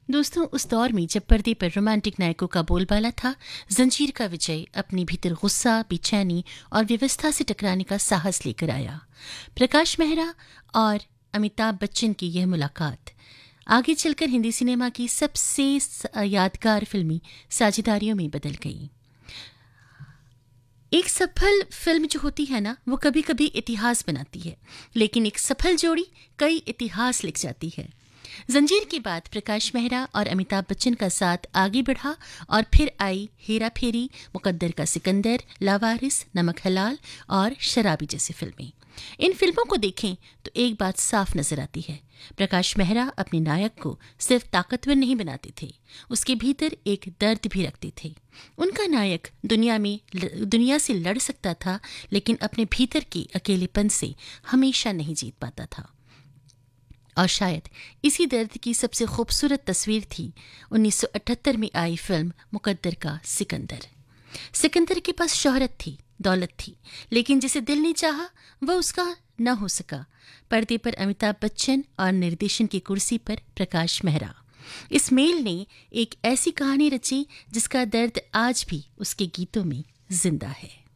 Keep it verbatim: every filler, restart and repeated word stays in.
दोस्तों, उस दौर में जब पर्दे पर रोमांटिक नायकों का बोलबाला था, जंजीर का विजय अपने भीतर गुस्सा, बेचैनी और व्यवस्था से टकराने का साहस लेकर आया। प्रकाश मेहरा और अमिताभ बच्चन की यह मुलाकात आगे चलकर हिंदी सिनेमा की सबसे यादगार फिल्मी साझेदारियों में बदल गई। एक सफल फिल्म जो होती है ना, वो कभी कभी इतिहास बनाती है, लेकिन एक सफल जोड़ी कई इतिहास लिख जाती है। जंजीर के बाद प्रकाश मेहरा और अमिताभ बच्चन का साथ आगे बढ़ा और फिर आई हेरा फेरी, मुकद्दर का सिकंदर, लावारिस, नमक हलाल और शराबी जैसी फिल्में। इन फिल्मों को देखें तो एक बात साफ नजर आती है, प्रकाश मेहरा अपने नायक को सिर्फ ताकतवर नहीं बनाते थे, उसके भीतर एक दर्द भी रखते थे। उनका नायक दुनिया में दुनिया से लड़ सकता था, लेकिन अपने भीतर के अकेलेपन से हमेशा नहीं जीत पाता था। और शायद इसी दर्द की सबसे खूबसूरत तस्वीर थी उन्नीस सौ अठहत्तर में आई फिल्म मुकद्दर का सिकंदर। सिकंदर के पास शोहरत थी, दौलत थी, लेकिन जिसे दिल ने चाहा वह उसका न हो सका। पर्दे पर अमिताभ बच्चन और निर्देशन की कुर्सी पर प्रकाश मेहरा। इस मेल ने एक ऐसी कहानी रची जिसका दर्द आज भी उसके गीतों में जिंदा है।